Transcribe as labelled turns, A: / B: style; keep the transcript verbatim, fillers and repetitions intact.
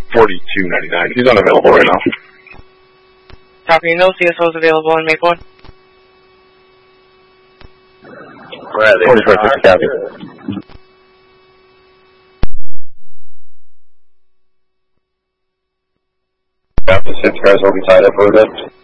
A: forty-two ninety-nine. He's unavailable right now.
B: Copy, no C S Os available on Maplewood.
C: Bradley.
A: forty-four fifty, copy. Got the six cars will be tied up for a bit.